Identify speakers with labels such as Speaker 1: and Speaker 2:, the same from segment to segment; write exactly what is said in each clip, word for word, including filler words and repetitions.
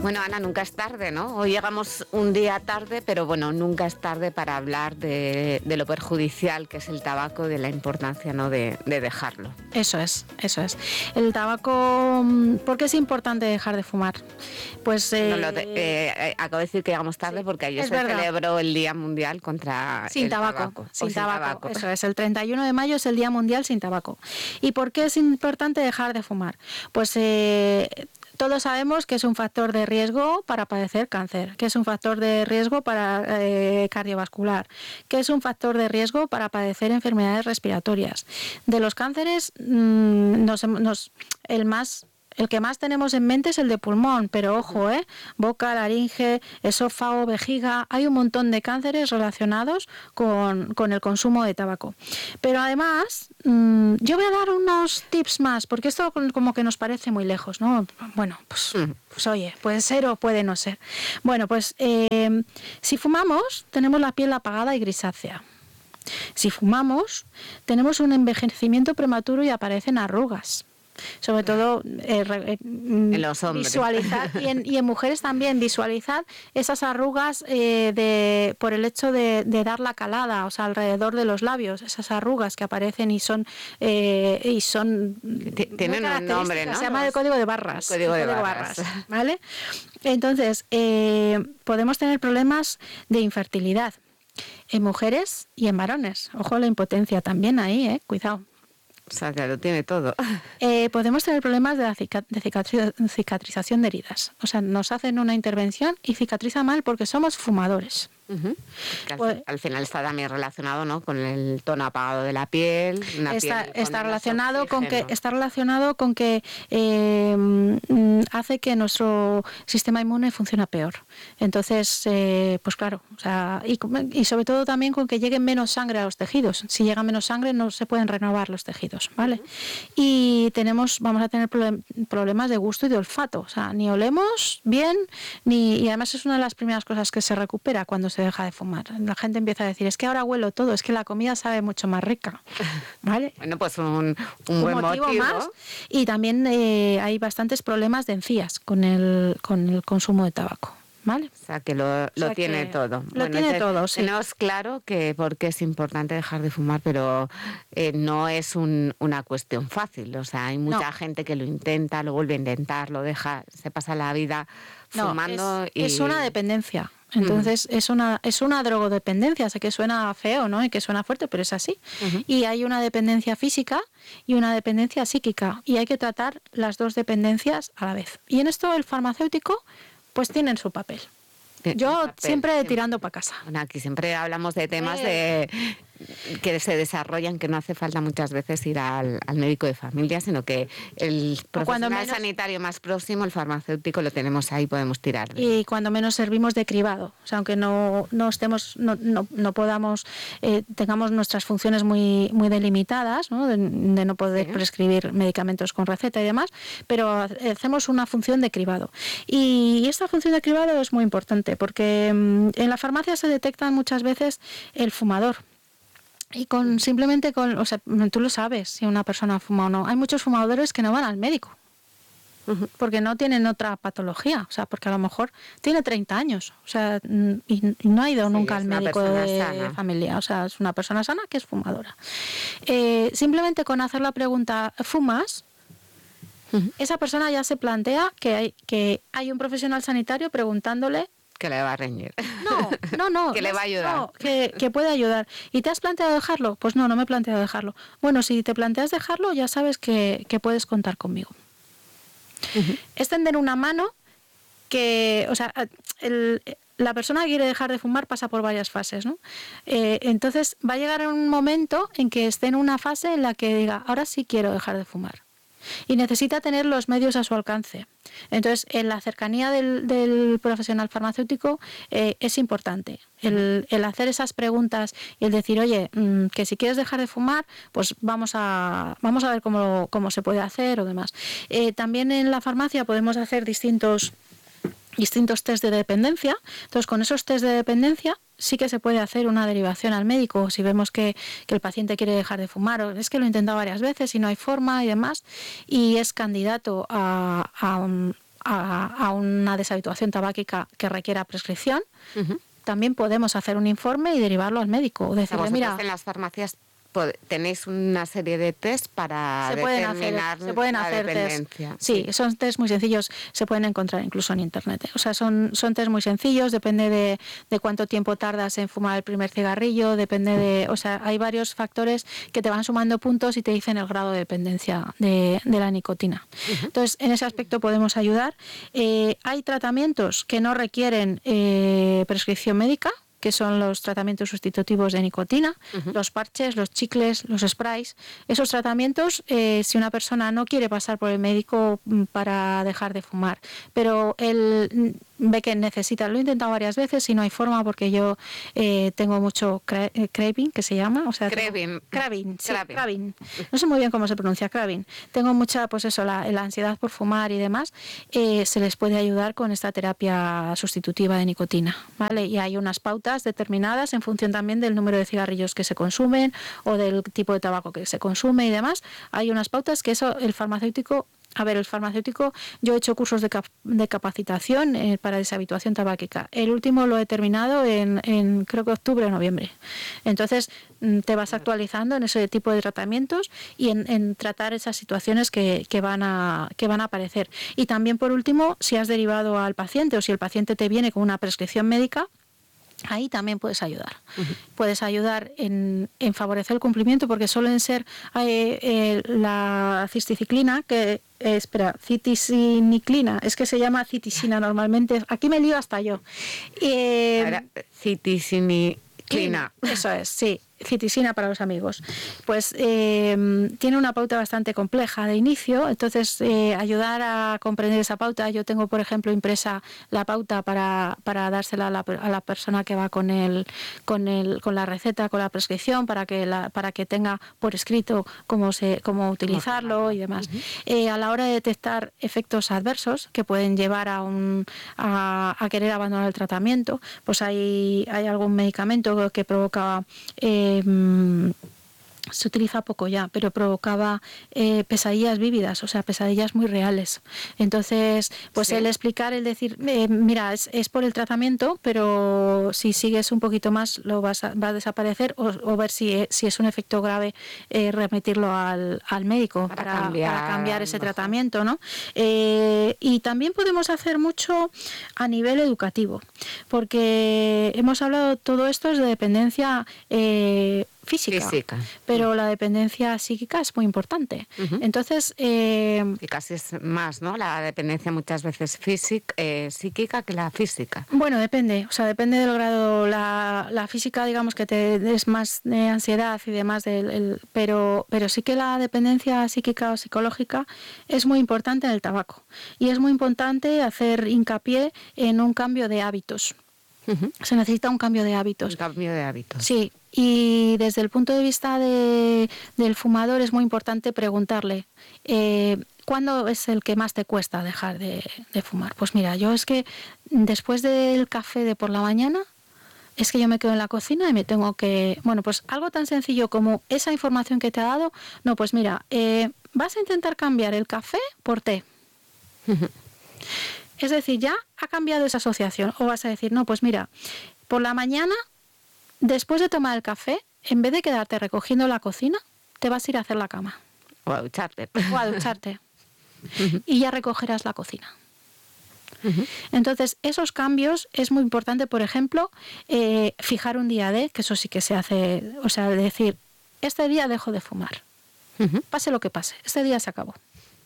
Speaker 1: Bueno, Ana, nunca es tarde, ¿no? Hoy llegamos un día tarde, pero bueno, nunca es tarde para hablar de, de lo perjudicial que es el tabaco, de la importancia, ¿no?, de, de dejarlo.
Speaker 2: Eso es, eso es. El tabaco, ¿por qué es importante dejar de fumar? Pues eh,
Speaker 1: no, lo de, eh, acabo de decir que llegamos tarde sí, porque ayer se verdad. celebró el Día Mundial contra
Speaker 2: sin
Speaker 1: el
Speaker 2: tabaco.
Speaker 1: tabaco.
Speaker 2: Sin,
Speaker 1: sin
Speaker 2: tabaco.
Speaker 1: tabaco.
Speaker 2: Eso es, el treinta y uno de mayo es el Día Mundial sin tabaco. ¿Y por qué es importante dejar de fumar? Pues eh, todos sabemos que es un factor de riesgo para padecer cáncer, que es un factor de riesgo para eh, cardiovascular, que es un factor de riesgo para padecer enfermedades respiratorias. De los cánceres, mmm, nos, nos, el más... El que más tenemos en mente es el de pulmón, pero ojo, ¿eh? Boca, laringe, esófago, vejiga, hay un montón de cánceres relacionados con, con el consumo de tabaco. Pero además, mmm, yo voy a dar unos tips más, porque esto como que nos parece muy lejos, ¿no? Bueno, pues, pues oye, puede ser o puede no ser. Bueno, pues eh, si fumamos, tenemos la piel apagada y grisácea. Si fumamos, tenemos un envejecimiento prematuro y aparecen arrugas. Sobre todo eh, eh,
Speaker 1: en los hombres.
Speaker 2: Visualizar y en, y en mujeres también visualizar esas arrugas eh, de por el hecho de, de dar la calada, o sea, alrededor de los labios, esas arrugas que aparecen y son eh, y son
Speaker 1: tienen un nombre, ¿no?
Speaker 2: Se llama el código de barras.
Speaker 1: El código,
Speaker 2: el
Speaker 1: de,
Speaker 2: código
Speaker 1: barras.
Speaker 2: de barras, ¿vale? Entonces eh, podemos tener problemas de infertilidad en mujeres y en varones. Ojo, la impotencia también ahí, eh, cuidado.
Speaker 1: O sea, que lo tiene todo.
Speaker 2: Eh, podemos tener problemas de, la cica- de cicatri- cicatrización de heridas. O sea, nos hacen una intervención y cicatriza mal porque somos fumadores.
Speaker 1: Uh-huh. Al, pues, al final está también relacionado, ¿no?, con el tono apagado de la piel. Una
Speaker 2: está,
Speaker 1: piel
Speaker 2: está relacionado con que está relacionado con que eh, hace que nuestro sistema inmune funcione peor. Entonces, eh, pues claro, o sea, y, y sobre todo también con que llegue menos sangre a los tejidos. Si llega menos sangre, no se pueden renovar los tejidos, ¿vale? Uh-huh. Y tenemos, vamos a tener problem- problemas de gusto y de olfato. O sea, ni olemos bien, ni y además es una de las primeras cosas que se recupera cuando se deja de fumar. La gente empieza a decir, es que ahora huelo todo, es que la comida sabe mucho más rica, ¿vale?
Speaker 1: Bueno, pues un, un, un buen
Speaker 2: motivo,
Speaker 1: motivo
Speaker 2: más. Y también eh, hay bastantes problemas de encías con el, con el consumo de tabaco, ¿vale?
Speaker 1: O sea, que lo, lo o sea tiene
Speaker 2: que
Speaker 1: todo.
Speaker 2: Lo bueno, tiene todo, sí.
Speaker 1: Tenemos claro que porque es importante dejar de fumar, pero eh, no es un, una cuestión fácil. O sea, hay mucha no. gente que lo intenta, lo vuelve a intentar, lo deja, se pasa la vida fumando.
Speaker 2: No, es,
Speaker 1: y...
Speaker 2: es una dependencia. Entonces uh-huh. es una es una drogodependencia, sé que suena feo, ¿no? Y que suena fuerte, pero es así. Uh-huh. Y hay una dependencia física y una dependencia psíquica y hay que tratar las dos dependencias a la vez. Y en esto el farmacéutico pues tiene su papel. Yo papel, siempre, siempre tirando para casa.
Speaker 1: Bueno, aquí siempre hablamos de temas eh. de que se desarrollan, que no hace falta muchas veces ir al, al médico de familia, sino que el profesional menos, sanitario más próximo, el farmacéutico, lo tenemos ahí, podemos tirar. De...
Speaker 2: Y cuando menos servimos de cribado, o sea, aunque no, no estemos, no, no, no podamos, eh, tengamos nuestras funciones muy, muy delimitadas, ¿no? De, de no poder sí. prescribir medicamentos con receta y demás, pero hacemos una función de cribado. Y esta función de cribado es muy importante, porque en la farmacia se detectan muchas veces el fumador. Y con simplemente con, o sea, tú lo sabes si una persona fuma o no. Hay muchos fumadores que no van al médico uh-huh. porque no tienen otra patología, o sea, porque a lo mejor tiene treinta años, o sea, y no ha ido sí, nunca al médico de sana. familia, o sea, es una persona sana que es fumadora. Eh, simplemente con hacer la pregunta, ¿fumas? Uh-huh. Esa persona ya se plantea que hay, que hay un profesional sanitario preguntándole
Speaker 1: que le va a reñir.
Speaker 2: No, no, no.
Speaker 1: que le va a ayudar.
Speaker 2: No, que, que puede ayudar. ¿Y te has planteado dejarlo? Pues no, no me he planteado dejarlo. Bueno, si te planteas dejarlo, ya sabes que, que puedes contar conmigo. Uh-huh. Es tender una mano que, o sea, el, la persona que quiere dejar de fumar pasa por varias fases, ¿no? Eh, entonces va a llegar un momento en que esté en una fase en la que diga, ahora sí quiero dejar de fumar. Y necesita tener los medios a su alcance. Entonces, en la cercanía del, del profesional farmacéutico eh, es importante el, el hacer esas preguntas y el decir, oye, mmm, que si quieres dejar de fumar, pues vamos a vamos a ver cómo, cómo se puede hacer o demás. Eh, también en la farmacia podemos hacer distintos distintos test de dependencia. Entonces, con esos test de dependencia sí que se puede hacer una derivación al médico si vemos que, que el paciente quiere dejar de fumar o es que lo he intentado varias veces y no hay forma y demás y es candidato a, a, a, a una deshabituación tabáquica que requiera prescripción, uh-huh. también podemos hacer un informe y derivarlo al médico. O decirle, mira,
Speaker 1: en las farmacias tenéis una serie de test para
Speaker 2: se pueden
Speaker 1: determinar
Speaker 2: hacer, se pueden
Speaker 1: la
Speaker 2: hacer
Speaker 1: dependencia.
Speaker 2: Test. Sí, sí, son test muy sencillos, se pueden encontrar incluso en internet. O sea, son, son test muy sencillos, depende de, de cuánto tiempo tardas en fumar el primer cigarrillo, depende de, o sea, hay varios factores que te van sumando puntos y te dicen el grado de dependencia de, de la nicotina. Uh-huh. Entonces, en ese aspecto podemos ayudar. Eh, hay tratamientos que no requieren eh, prescripción médica, que son los tratamientos sustitutivos de nicotina, uh-huh. los parches, los chicles, los sprays. Esos tratamientos, eh, si una persona no quiere pasar por el médico para dejar de fumar, pero él ve que necesita, lo he intentado varias veces y no hay forma porque yo eh, tengo mucho cra- craving, que se llama, o sea,
Speaker 1: craving,
Speaker 2: craving, sí,
Speaker 1: craving.
Speaker 2: craving. No sé muy bien cómo se pronuncia craving. Tengo mucha, pues eso, la, la ansiedad por fumar y demás. Eh, se les puede ayudar con esta terapia sustitutiva de nicotina, ¿vale? Y hay unas pautas determinadas en función también del número de cigarrillos que se consumen o del tipo de tabaco que se consume y demás. Hay unas pautas que eso el farmacéutico A ver, el farmacéutico, yo he hecho cursos de, cap- de capacitación eh, para deshabituación tabáquica. El último lo he terminado en, en creo que octubre o noviembre. Entonces, te vas actualizando en ese tipo de tratamientos y en, en tratar esas situaciones que, que, van a, que van a aparecer. Y también, por último, si has derivado al paciente o si el paciente te viene con una prescripción médica, ahí también puedes ayudar. Uh-huh. Puedes ayudar en, en favorecer el cumplimiento porque suelen ser eh, eh, la cisticiclina, que eh, espera, citisiniclina, es que se llama citisina normalmente. Aquí me lío hasta yo. Eh,
Speaker 1: Ahora, citisiniclina.
Speaker 2: Eso es, sí. Citisina para los amigos. Pues eh, tiene una pauta bastante compleja de inicio, entonces eh, ayudar a comprender esa pauta. Yo tengo, por ejemplo, impresa la pauta para, para dársela a la, a la persona que va con el, con el, con la receta, con la prescripción, para que la, para que tenga por escrito cómo se, cómo utilizarlo y demás. Uh-huh. Eh, a la hora de detectar efectos adversos que pueden llevar a un a, a querer abandonar el tratamiento, pues hay, hay algún medicamento que provoca eh, se utiliza poco ya, pero provocaba eh, pesadillas vívidas, o sea, pesadillas muy reales. Entonces, pues sí. el explicar, el decir, eh, mira, es, es por el tratamiento, pero si sigues un poquito más lo vas a, va a desaparecer, o, o ver si, si es un efecto grave, eh, remitirlo al, al médico para, para, cambiar, para cambiar ese mejor. tratamiento, ¿no? Eh, y también podemos hacer mucho a nivel educativo, porque hemos hablado, todo esto es de dependencia eh, Física, física, pero la dependencia psíquica es muy importante. Uh-huh. Entonces, eh,
Speaker 1: y casi es más, ¿no? La dependencia muchas veces física, eh, psíquica que la física.
Speaker 2: Bueno, depende, o sea, depende del grado. La, la física, digamos que te es más de ansiedad y demás, del, el, pero, pero sí que la dependencia psíquica o psicológica es muy importante en el tabaco y es muy importante hacer hincapié en un cambio de hábitos. Uh-huh. Se necesita un cambio de hábitos.
Speaker 1: Un cambio de hábitos.
Speaker 2: Sí. Y desde el punto de vista de, del fumador es muy importante preguntarle, eh, ¿cuándo es el que más te cuesta dejar de, de fumar? Pues mira, yo es que después del café de por la mañana, es que yo me quedo en la cocina y me tengo que... Bueno, pues algo tan sencillo como esa información que te ha dado, no, pues mira, eh, vas a intentar cambiar el café por té. Uh-huh. Es decir, ya ha cambiado esa asociación. O vas a decir, no, pues mira, por la mañana... Después de tomar el café, en vez de quedarte recogiendo la cocina, te vas a ir a hacer la cama.
Speaker 1: O a ducharte.
Speaker 2: O a ducharte. Uh-huh. Y ya recogerás la cocina. Uh-huh. Entonces, esos cambios es muy importante, por ejemplo, eh, fijar un día de, que eso sí que se hace, o sea, decir, este día dejo de fumar. Uh-huh. Pase lo que pase, este día se acabó.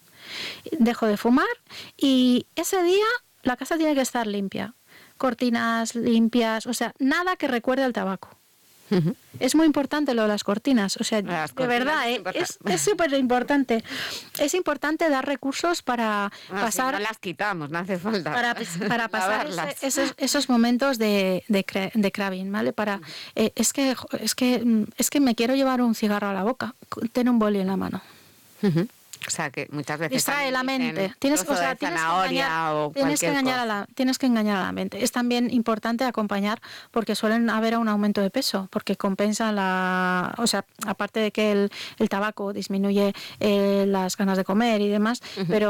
Speaker 2: Dejo de fumar y ese día la casa tiene que estar limpia. Cortinas limpias, o sea, nada que recuerde al tabaco. Uh-huh. Es muy importante lo de las cortinas, o sea, las de verdad, ¿eh? es súper importante. Es importante dar recursos para
Speaker 1: no,
Speaker 2: pasar...
Speaker 1: Si no las quitamos, no hace falta.
Speaker 2: Para, para pasar ese, esos, esos momentos de, de, de craving, ¿vale? Para, eh, es, que, es, que, es que me quiero llevar un cigarro a la boca, ten un boli en la mano.
Speaker 1: Uh-huh. O sea, que muchas veces
Speaker 2: distrae la mente. Tienes, o sea, tienes, que engañar, o tienes, que engañar a la, tienes que engañar a la mente. Es también importante acompañar porque suelen haber un aumento de peso, porque compensa la... O sea, aparte de que el, el tabaco disminuye eh, las ganas de comer y demás, uh-huh. pero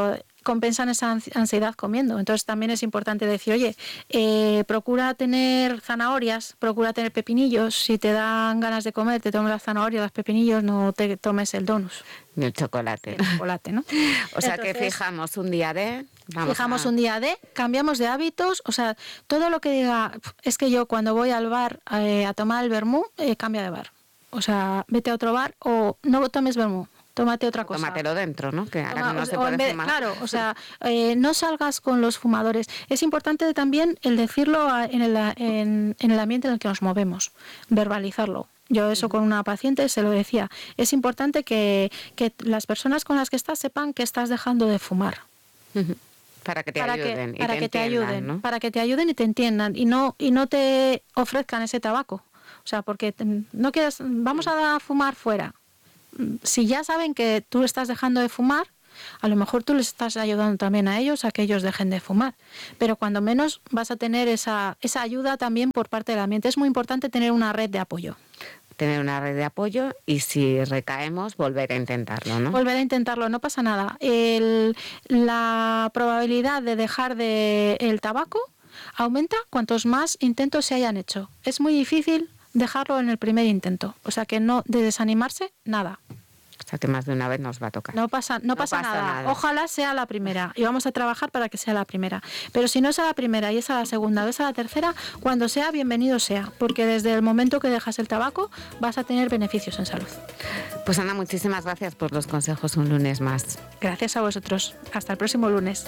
Speaker 2: compensan esa ansiedad comiendo. Entonces también es importante decir, oye, eh, procura tener zanahorias, procura tener pepinillos. Si te dan ganas de comer, te tomes las zanahorias, los pepinillos, no te tomes el donus.
Speaker 1: Ni el chocolate.
Speaker 2: El chocolate, ¿no?
Speaker 1: O sea
Speaker 2: Entonces,
Speaker 1: que fijamos un día de... Vamos
Speaker 2: fijamos
Speaker 1: a...
Speaker 2: un día de, cambiamos de hábitos, o sea, todo lo que diga, es que yo cuando voy al bar eh, a tomar el vermú, eh, cambia de bar. O sea, vete a otro bar o no tomes vermú. Tómate otra cosa.
Speaker 1: Tómatelo dentro, ¿no? Que ahora
Speaker 2: Toma,
Speaker 1: no
Speaker 2: o,
Speaker 1: se
Speaker 2: o
Speaker 1: puede
Speaker 2: en vez,
Speaker 1: fumar.
Speaker 2: Claro, o sea, eh, no salgas con los fumadores. Es importante también el decirlo en el, en, en el ambiente en el que nos movemos, verbalizarlo. Yo eso con una paciente se lo decía. Es importante que, que las personas con las que estás sepan que estás dejando de fumar.
Speaker 1: Para que te
Speaker 2: para
Speaker 1: ayuden.
Speaker 2: Que, para
Speaker 1: y te
Speaker 2: que te ayuden,
Speaker 1: ¿no?
Speaker 2: para que te ayuden y te entiendan y no y no te ofrezcan ese tabaco. O sea, porque no quieres, vamos a fumar fuera. Si ya saben que tú estás dejando de fumar, a lo mejor tú les estás ayudando también a ellos a que ellos dejen de fumar. Pero cuando menos vas a tener esa, esa ayuda también por parte del ambiente. Es muy importante tener una red de apoyo.
Speaker 1: Tener una red de apoyo y si recaemos, volver a intentarlo, ¿no?
Speaker 2: Volver a intentarlo, no pasa nada. El, la probabilidad de dejar de el tabaco aumenta cuantos más intentos se hayan hecho. Es muy difícil dejarlo en el primer intento. O sea que no, de desanimarse, nada.
Speaker 1: O sea que más de una vez nos va a tocar.
Speaker 2: No pasa, no, no pasa, pasa nada. nada. Ojalá sea la primera. Y vamos a trabajar para que sea la primera. Pero si no es a la primera y es a la segunda o es a la tercera, cuando sea, bienvenido sea. Porque desde el momento que dejas el tabaco vas a tener beneficios en salud.
Speaker 1: Pues Ana, muchísimas gracias por los consejos un lunes más.
Speaker 2: Gracias a vosotros. Hasta el próximo lunes.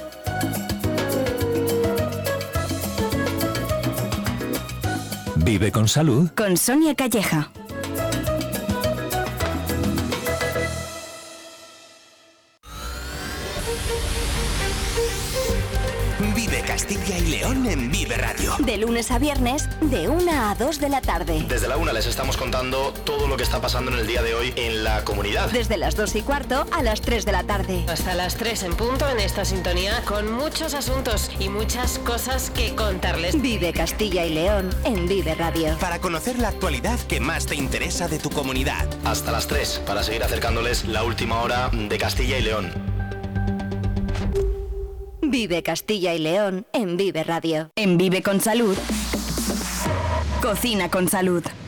Speaker 3: Vive con salud.
Speaker 4: Con Sonia Calleja.
Speaker 5: Vive Castilla y León en Vive Radio.
Speaker 4: De lunes a viernes, de una a dos de la tarde.
Speaker 6: Desde la una les estamos contando todo lo que está pasando en el día de hoy en la comunidad.
Speaker 4: Desde las dos y cuarto a las tres de la tarde.
Speaker 7: Hasta las tres en punto en esta sintonía con muchos asuntos y muchas cosas que contarles.
Speaker 4: Vive Castilla y León en Vive Radio.
Speaker 5: Para conocer la actualidad que más te interesa de tu comunidad.
Speaker 6: Hasta las tres para seguir acercándoles la última hora de Castilla y León.
Speaker 4: Vive Castilla y León en Vive Radio. En Vive con Salud. Cocina con salud.